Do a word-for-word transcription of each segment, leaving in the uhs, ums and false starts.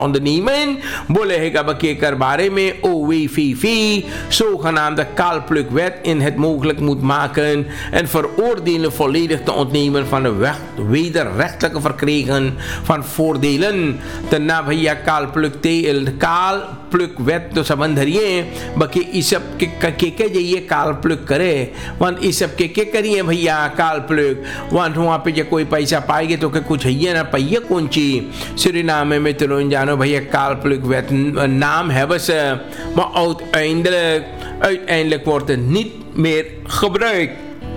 ondernemen. Bolle hega bekeker bare mee O W V V, zogenaamde kaalplukwet in het mogelijk moet maken en veroordelen volledig te ontnemen van de wederrechtelijke verkregen van voordelen. De navia kaalpluk te kaalplukwet तो संबंध धरिए बाकी इस सब के के के ये काल प्लुक करे वन इस सब के के करिए भैया काल प्लुक वन वहाँ पे जो कोई पैसा पाएंगे तो के कुछ है ना पाइए कौन ची श्री नाम में तो जानो भैया काल प्लुक वेत नाम है बस मैं out eindelijk uiteindelijk wordt het niet meer gebruikt.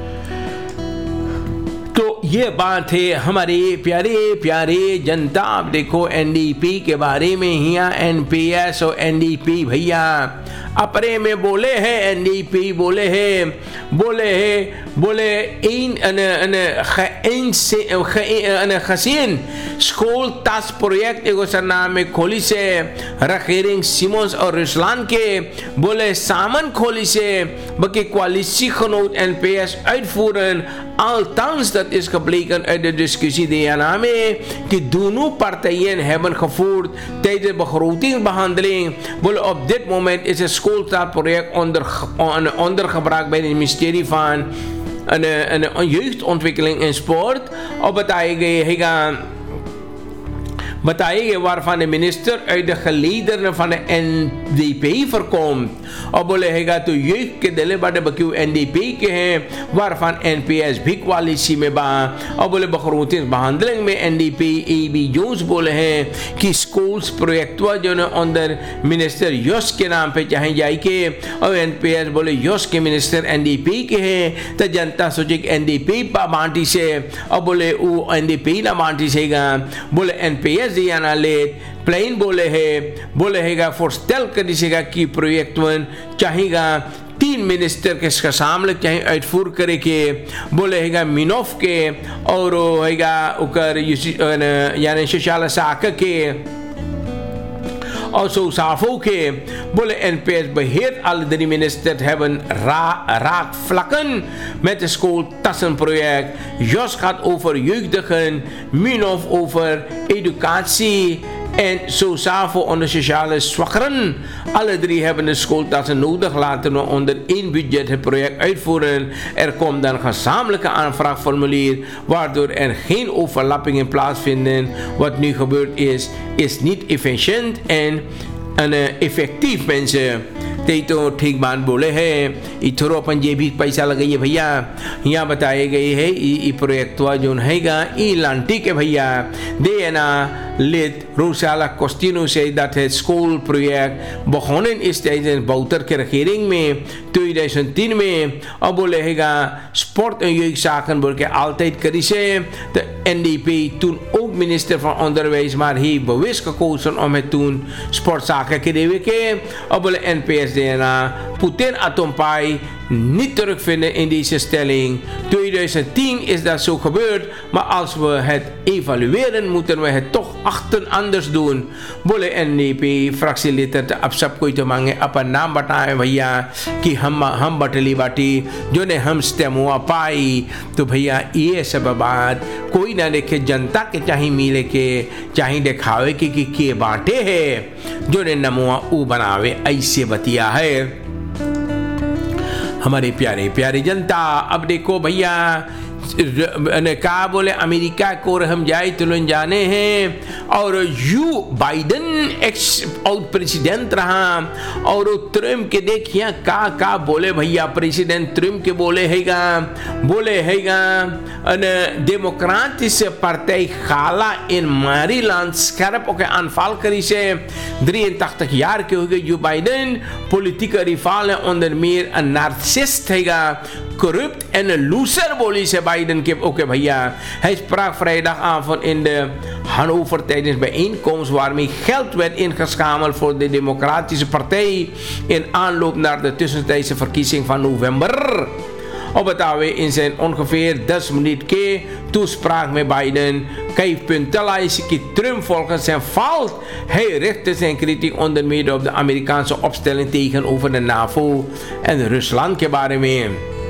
तो ये बात है हमारे प्यारे प्यारे जनता। आप देखो एनडीपी के बारे में हिया एनपीएस और एनडीपी भैया अपने में बोले हैं। एनडीपी बोले हैं बोले हैं बोले इन इन से खसीन स्कूल तास प्रोजेक्ट एगो सरनाम में खोली से रखेरिंग सिमोन्स और रुसलान के बोले सामान खोली से बाकी quality genoot N P S uitvoeren. Althans, dat is gebleken uit de discussie die er na mee die dono partijen hebben gevoerd tijdens de begrotingsbehandeling. Op dit moment is het schooltaatproject onder, on, ondergebracht bij het ministerie van een, een, een jeugdontwikkeling en sport. Op het eigen बताएंगे waarvan de minister uit de gelederen van de N D P voorkomt. और बोले हैगा तो ये के दिले बड़े बक्यू N D P के हैं waarvan N P S भी क्वालिटी में बा और बोले बखरूती behandeling में N D P A B Jones बोले हैं कि स्कूल्स प्रोजेक्ट हुआ जो ने अंदर मिनिस्टर यश के नाम पे चाहे जाए के और N P S बोले यश के मिनिस्टर N D P के हैं तो जनता सोचे कि N D P पा बांटी से और बोले वो N D P ना बांटी सेगा बोले N P S दिया ना ले प्लेन बोले है बोले हैगा voorstel करिएगा कि प्रोजेक्ट वन चाहेगा तीन मिनिस्टर के सामने चाहे uitvoer करे के बोले हैगा मिनोफ के और हैगा उकर यानी सोशल साक के और zo savo ke bolle N P S beheert alle drie ministers hebben ra raakvlakken met de schooltassenproject. Jos gaat over jeugdigen, Minov over educatie en zo savo onder sociale zwakkeren. Alle drie hebben de schooltassen nodig. Laten we onder één budget het project uitvoeren. Er komt dan een gezamenlijke aanvraagformulier waardoor er geen overlappingen plaatsvinden. Wat nu gebeurd is, is niet efficiënt en, en uh, effectief mensen. ते तो ठीक बात बोले हैं इथरो अपन जे भी पैसा लगाइए भैया यहाँ बताए गए है ई प्रोजेक्टवा जो हैगा ई लांटी के भैया दे ना लेट रोसाला कोस्टिनो से dat het schoolproject begonnen is tijdens Bouterkerkering में tweeduizend tien में अब बोले हैगा sport en jeugdzaken बोल के altijd करी से de N D P toen ook minister van onderwijs maar hij bewust gekozen om het toen sportzaken te doen के अब बोले N P S na Putin atompai niet terugvinden in deze stelling. tweeduizend tien is dat zo gebeurd, maar als we het evalueren moeten we het toch achten anders doen. बोले N D P fractielid अब सब कोई तो मांगे अपन नाम बताएं भैया कि हम हम बटली बाटी जो ने हम स्टेम हुआ पाई तो भैया ये सब बात कोई ना देखे जनता के चाहे मिले के चाहे दिखावे कि कि के बाटे है जो ने नमुआ ऊ बनावे ऐसे बतिया है हमारे प्यारे प्यारे जनता। अब देखो भैया ने कहा बोले अमेरिका को हम जाए तो लोग जाने हैं और you Biden x out president रहा और ट्रम्प के देखिए का का बोले भैया प्रेसिडेंट ट्रम्प के बोले हैगा बोले हैगा democracies partij Gala in Maryland scherp ook aanval kरी से drieëntachtig jaar के हो गए Joe Biden politieke rivalen onder meer een narcist हैगा corrupt en een loser बोली से Biden के oké okay, भैया hij sprak vrijdagavond in de Hannover tijdens bijeenkomst waarmee geld werd ingeschameld voor de Democratische Partij in aanloop naar de tussentijdse verkiezing van november. Op het A W in zijn ongeveer zes minuten ke toespraak met Biden kijk punten lijst die Trump volgens zijn valt. Hij richtte zijn kritiek onder meer op de Amerikaanse opstelling tegenover de NAVO en Rusland के बारे में.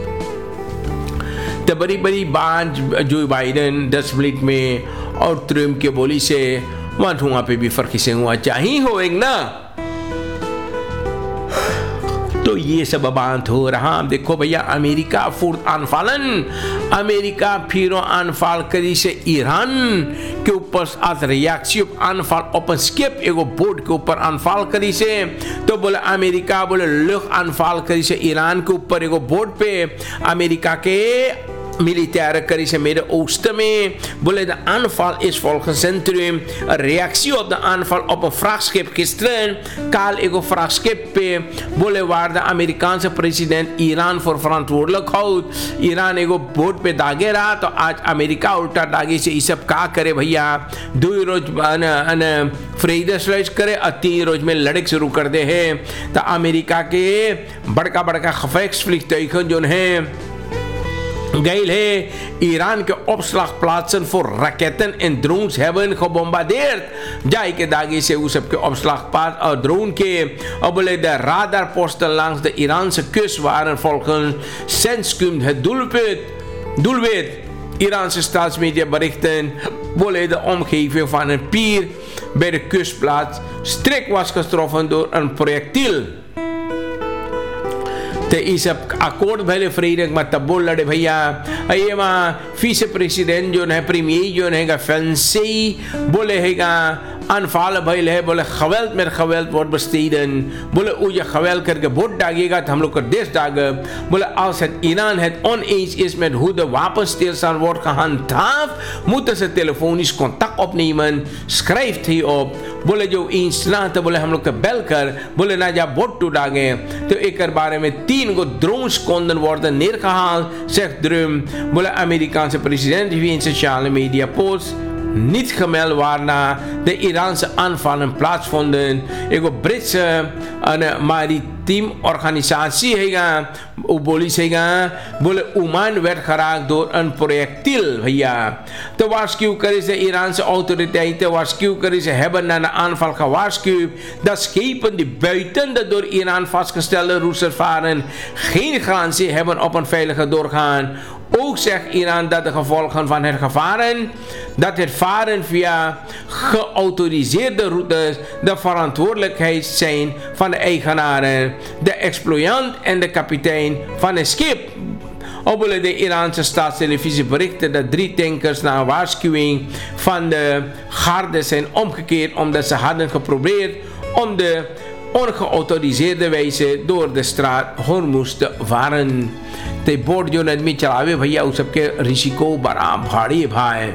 तो बड़ी बड़ी बात जो Biden दस minute में और ट्रम्प के बोली से Want who पे भी verkiezing हुआ चाहिए होएंगे ना। तो ये सब बात हो रहा। देखो भैया अमेरिका फूर्त आनफालन अमेरिका फिर आनफाल करी से ईरान के ऊपर आज रिएक्शन आनफाल ओपन स्केप एगो बोर्ड के ऊपर आनफाल करी से। तो बोले अमेरिका बोले लोग आनफाल करी से ईरान के ऊपर एगो बोर्ड पे अमेरिका के militaire kari se midden oosten mee. Bolle de aanval is volgens Centrum een reactie op de aanval op een vrachtschip gisteren. Kaal ego vrachtschip bolle waar de Amerikaanse president Iran voor verantwoordelijk houdt. Iran ego boot पे दागे रहा तो आज America उल्टा दागे से ये सब का करे भैया दो रोज अन फ्रीडस राइज करे और तीन रोज में लड़क शुरू कर दे है। तो अमेरिका के बड़का बड़का खफेक्स फ्लिक जो है Geil he, Iran ke opslagplaatsen voor raketten en drones hebben gebombardeerd. Jai ke dagi se us ke opslagplaats uh, drone ke obele de radarposten langs de Iraanse kust waren volgens Centrum het doelwit. Doelwit. Iraanse staatsmedia berichten bolle de omgeving van een pier bij de kustplaats strik was getroffen door een projectiel. ते ये सब accord भले freedom मत बोल लड़े भैया ये माँ फीस प्रेसिडेंट जो है प्रीमियर जो है का फैंसी बोले है का अनफाल भैल है बोले खवेल मेरे खवेल वोट बस्तीदन बोले उजे खवेल करके वोट डागेगा तो हम लोग का देश डाग बोले आउट ईरान है ऑन एज इसमें हुद वापस तेल साल वोट का हन था मुद्दे से टेलीफोनिस contact opnemen schrijft hij op बोले जो इंस्टा तो बोले हम लोग का बेल कर बोले ना जा वोट टू डागे तो एक बारे में तीन गो drones konden worden neergehaald zegt Drum बोले अमेरिकाanse president die in sociale media post niet gemeld waarna de Iraanse aanvallen plaatsvonden. Ego Britse een maritiem organisatie hega police hega bolle Oman werd geraakt door een projectiel भैया तो waarschuw करे ze Iraanse autoriteiten waarschuw करे ze hebben na de aanval gewaarschuwd dat schepen die buiten de door Iran vastgestelde routes varen geen garantie hebben op een veilige doorgaan. Ook zegt Iran dat de gevolgen van het gevaren, dat het varen via geautoriseerde routes de verantwoordelijkheid zijn van de eigenaren, de exploitant en de kapitein van het schip. Obele de Iraanse staatstelevisie berichtte dat drie tankers na een waarschuwing van de garde zijn omgekeerd omdat ze hadden geprobeerd om de ongeautoriseerde wijze door de straat Hormuz te varen. ते boat जो आदमी चलावे भैया उस सबके रिसिको बड़ा भारी भाई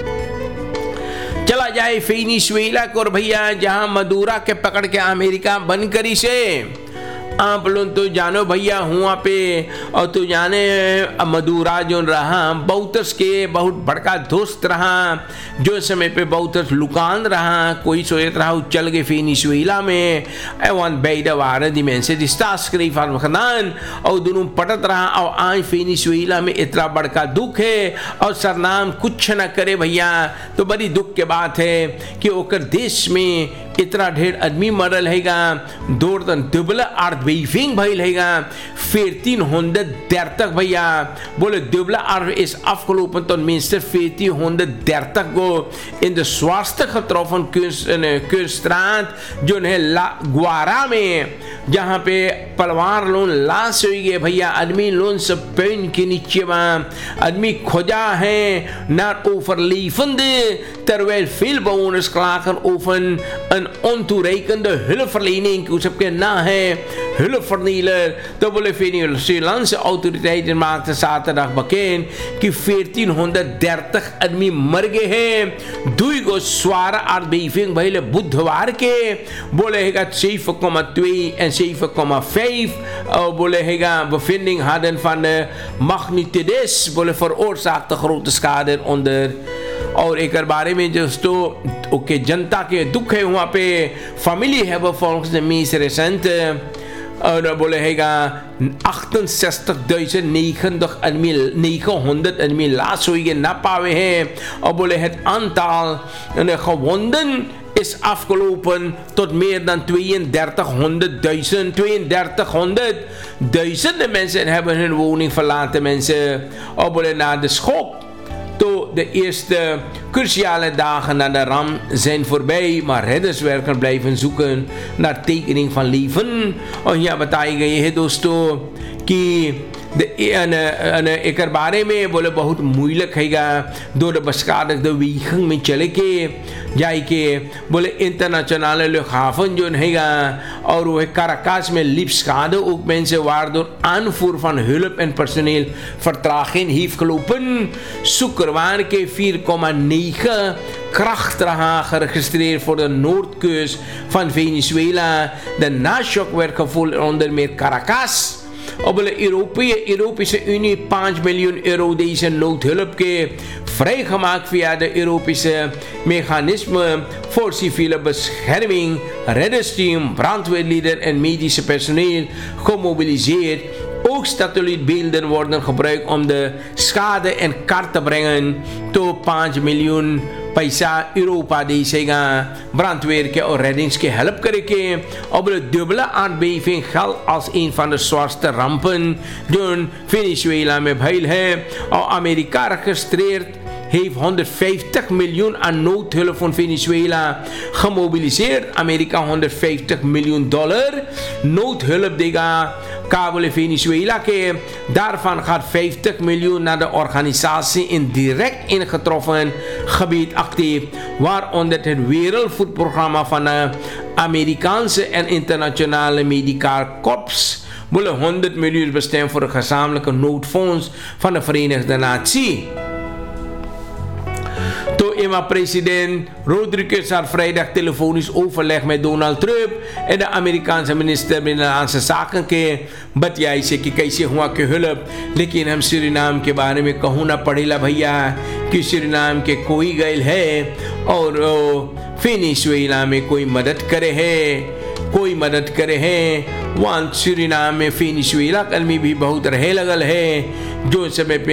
चला जाए वेनेजुएला को भैया जहां मदुरा के पकड़ के अमेरिका बंद करी से आप लोग तो जानो भैया हुआ पे और तो जाने मदुरा जो रहा बहुतस के बहुत बड़का दोस्त रहा जो समय पे बहुतस लुकान रहा कोई सोचत रहा चल गए वेनेजुएला में एवन बेदा वारे दी mensen die staatsgreep hadden gedaan और दोनों पटत रहा और आज वेनेजुएला में इतना बड़का दुख है और सरनाम कुछ न करे भैया तो बड़ी दुख के बात है कि ओकर देश में इतना ढेर आदमी मरल हैगा door de dubbele aardbeving भइल हैगा veertienhonderddertig भैया बोले dubbele aardbeving is afgelopen tot minstens veertienhonderddertig go in de zwaarste getroffen kunst in kuststraat जो है ला ग्वारा में जहाँ पे पलवार लोन लाश हुई गए भैया आदमी लोन सब पेन के नीचे वहाँ आदमी खोजा है naar overlevende terwijl veel bewoners klagen over een ontoereikende hulpverlening hoe सबके ना है hulpvernieler तो बोले Venezolaanse autoriteiten maakten zaterdag bekend कि veertienhonderddertig आदमी मर गए हैं दुई गो zware aardbeving भइले बुधवार के बोले हैगा zeven komma twee en zeven komma vijf बोले हैगा bevinding hadden van de magnitudes बोले veroorzaakte grote schade onder और एक बारे में दोस्तों ओके जनता के दुख है वहाँ पे familie hebben volgens de meest recente uh, बोले हैगा achtenzestigduizend negenhonderd laatst हुई के ना पावे हैं और बोले het aantal gewonden is afgelopen tot meer dan tweeëndertighonderdduizend. tweeëndertighonderd duizenden mensen hebben hun woning verlaten mensen. Obole na de schok To de eerste cruciale dagen na de ramp zijn voorbij, maar redderswerkers blijven zoeken naar tekening van leven. Oh ja, बताएगा ये दोस्तों कि ik er बारे में बोले बहुत moeilijk हैगा door de beschadigde wegen में चले के जाए के बोले internationale luchthaven जो हैगा और वो Caracas में liefschade ook mensen waardoor aanvoer van hulp en personeel vertraging heeft gelopen. Zoeker waren ke vier komma negen krachtdrager geregistreerd voor de noordkust van Venezuela. De nashock werd gevoeld onder meer Caracas. Op de Europese Unie vijf miljoen euro deze noodhulp vrijgemaakt via de Europese mechanisme voor civiele bescherming, reddersteam, brandweerlieden en medische personeel gemobiliseerd. Ook satellietbeelden worden gebruikt om de schade in kaart te brengen tot vijf miljoen पैसा Europa deze brandweer के और reddings के help करके op de dubbele aardbeving geldt als een van de zwaarste rampen die Venezuela में भइल है और Amerika registreerd heeft honderdvijftig miljoen aan noodhulp van Venezuela gemobiliseerd. Amerika honderdvijftig miljoen dollar noodhulp deega kabel Venezuela ke daarvan gaat vijftig miljoen naar de organisatie in direct ingetroffen gebied actief, waaronder het wereldvoedprogramma van de Amerikaanse en internationale medicaal korps. Bolle honderd miljoen bestemd voor het gezamenlijke noodfonds van de Verenigde Naties. Toen eenmaal president Rodriguez had vrijdag telefonisch overleg met Donald Trump en de Amerikaanse minister Binnenlandse Zaken के बतियाई से कि कैसे हुआ के hulp, लेकिन हम Suriname के बारे में कहूँ ना पड़ेला भैया कि सूरीनाम के कोई गैल है और वेनेजुएला में कोई मदद करे है कोई मदद करे है वहाँ सूरीनाम में वेनेजुएला कर्मी भी बहुत रहे लगल है जो समय पे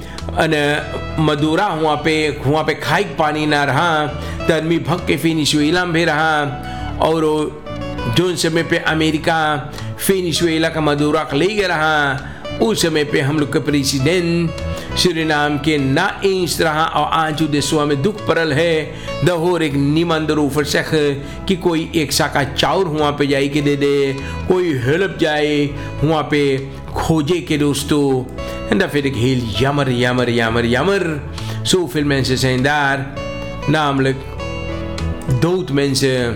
मदुरा हुआ पे हुआ पे खाई पानी ना रहा तर्मी भग के वेनेजुएला में भी रहा और जो समय पे अमेरिका वेनेजुएला का मदुरा ले गया रहा उस समय पे हम लोग के प्रेसिडेंट सूरीनाम के ना eens रहा और आज देशों में दुख पड़ल है दहोर एक निमंदर ऊपर से कि कोई एक साका चाउर हुआ पे जाए के दे दे कोई हेल्प जाए हुआ पे खोजे के दोस्तों en dat vind ik heel jammer, jammer, jammer, jammer. Zoveel mensen zijn daar, namelijk doodmensen.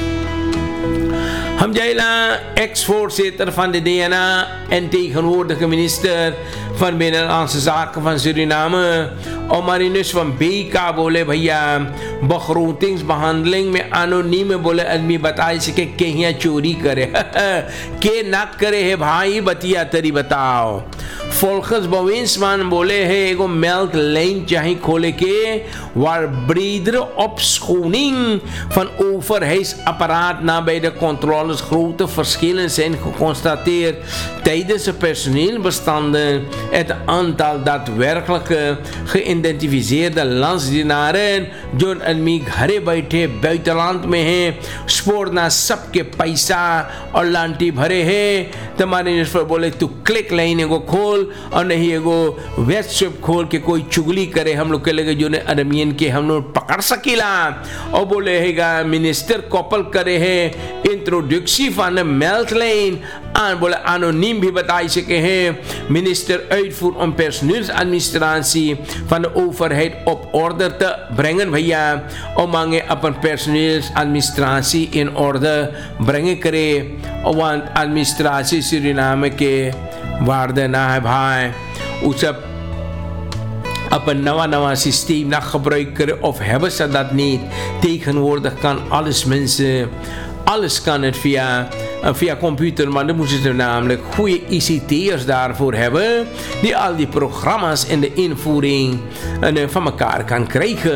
Hamjaila, ex-voorzitter van de D N A en tegenwoordige minister van Binnenlandse Zaken van Suriname, Omarinus van Beka बोले भैया begrotingsbehandeling में anonieme बोले आदमी बताए से कि कहीं चोरी करे के ना करे है भाई बतिया तरी बताओ. Volgens bewindsman बोले है एगो meldlijn चाहिए खोले के waar bredere opschoning van overheidsapparaat na bij de controles grote verschillen zijn geconstateerd tijdens de personeelbestanden. Het aantal daadwerkelijke geïdentificeerde landsdienaren जो आदमी घरे बैठे buitenland में हैं स्पोर्ट ना सबके पैसा और लांटी भरे हैं तुम्हारे पर बोले तू क्लिक लाइन एगो खोल और नहीं एगो वेबसाइट खोल के कोई चुगली करे हम लोग के लगे जो ने अदमियन के हम लोग पकड़ सकीला और बोले हैगा मिनिस्टर कॉपल करे है introduction van een meldlijn aan बोले anoniem भी बताई सके हैं minister uitvoer om personeelsadministratie van de overheid op orde te brengen भैया और मांगे अपन personeelsadministratie in orde brengen करे और वहाँ administratie Suriname के waarde na है भाई उस op een nwa nwa systeem na gebruiken of hebben ze dat niet. Tegenwoordig kan alles mensen, alles kan het via, uh, via computer, maar dan moeten ze namelijk goede I C T'ers daarvoor hebben, die al die programma's en de invoering uh, van elkaar kan krijgen.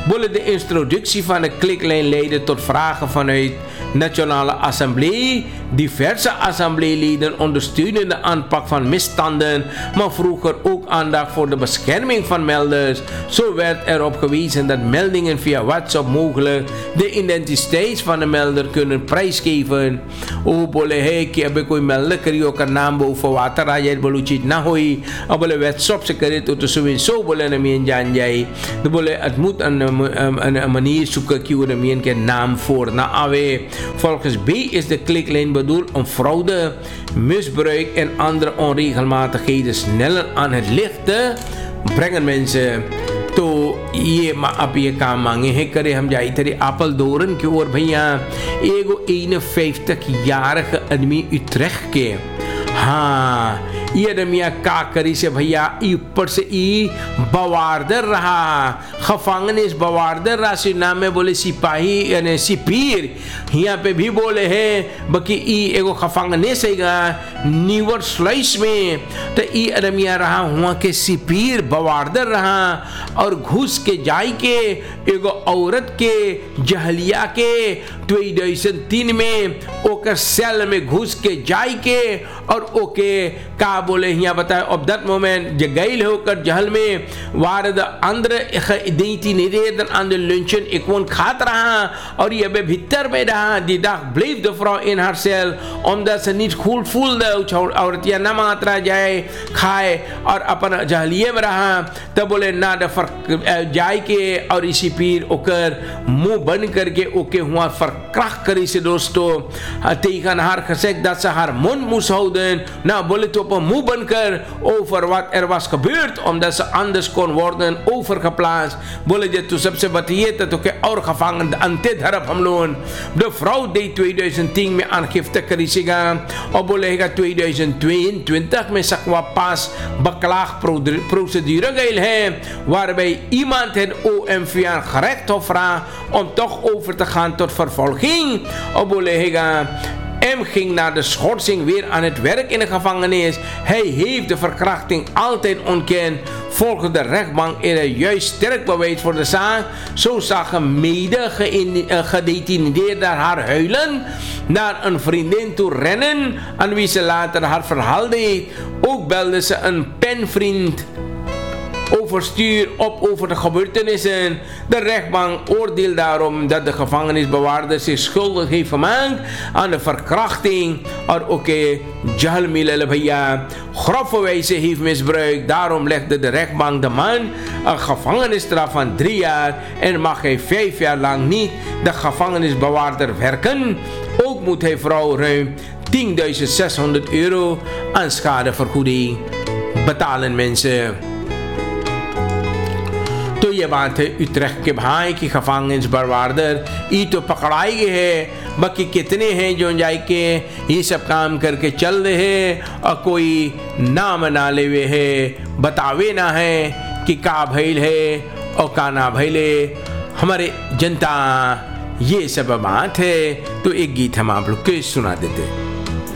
Bolle de introductie van de kliklijn leidde tot vragen vanuit Nationale Assemblée. Diverse assembleeleden ondersteunen de aanpak van misstanden, maar vroegen ook aandacht voor de bescherming van melders. Zo werd erop gewezen dat meldingen via WhatsApp mogelijk de identiteit van de melder kunnen prijsgeven. O bolle he ki abe koi melder kari oka naam boven water ayat belucit na hoi abole WhatsApp se kari to so in so bolle na mien janjai de bolle het moet een, een, een manier zoeken ki de mien ke naam voor na awe. Volgens B is de kliklijn bedoeld om fraude, misbruik en andere onregelmatigheden sneller aan het licht te brengen. Mensen तो ये अब ये काम मांगे हैं करे हम जाई तेरे आपल दोरन के और भैया एगो eenenvijftig jarige आदमी Utrecht के हाँ ये रमिया का करी से भैया ऊपर से ई बवारदर रहा खफांगनेस बवारदर रहा से नाम में बोले सिपाही यानी सिपीर यहाँ पे भी बोले हैं बाकी ई एगो खफांगनेस हैगा नीवर स्लाइस में तो ई रमिया रहा हुआ के सिपीर बवारदर रहा और घुस के जाई के एगो औरत के जहलिया के दो हज़ार तीन में ओकर सेल में घुस के जाई के और ओके का बोले यहाँ बताए अब दैट मोमेंट जे गईल होकर जहल में वार द अंदर देती निरेदन अंदर लंचन एक वन खात रहा और ये बे भीतर में रहा दिदा ब्लीव the fro in her cell om dat ze niet goed voelde औरत या ना मात्रा जाए खाए और अपन जहलिए में रहा तब बोले ना द फर्क जाए के और इसी पीर ओकर मुंह बंद करके ओके हुआ फर्क kracht करी से दोस्तों tegen haar gezegd dat ze haar mond moest houden. Nou, bolle op een moe bunker over wat er was gebeurd, omdat ze anders kon worden overgeplaatst. Bolle je toen सबसे बताइए तो के और gevangen ante dharap हम लोग de vrouw deed twintig tien में aangifte करी सीगा और बोलेगा twintig tweeëntwintig में सकवा पास beklaagprocedure geheel है waarbij iemand het O M V aan gerechtshof vraagt om toch over te gaan tot vervolging. Op boleega M ging na de schorsing weer aan het werk in de gevangenis. Hij heeft de verkrachting altijd ontkend. Volgens de rechtbank is er juist sterk bewijs voor de zaak. Zo zag een mede gedetineerde haar huilen, naar een vriendin toe rennen, aan wie ze later haar verhaal deed. Ook belde ze een penvriend overstuur op over de gebeurtenissen. De rechtbank oordeelt daarom dat de gevangenisbewaarder zich schuldig heeft gemaakt aan de verkrachting. En ook jahl milal bhaiya grove wijze heeft misbruikt. Daarom legde de rechtbank de man een gevangenisstraf van drie jaar en mag hij vijf jaar lang niet de gevangenisbewaarder werken. Ook moet hij vrouw ruim tienduizend zeshonderd euro aan schadevergoeding betalen, mensen. तो ये बात है उत्तराखंड के भाई की gevangenisbewaarder ये तो पकड़ाई गई है बाकी कितने हैं जो जाए के ये सब काम करके चल रहे हैं और कोई नाम ना लेवे है बतावे ना है कि का भइल है और का ना भइले हमारे जनता ये सब बात है। तो एक गीत हम आप लोग के सुना देते हैं।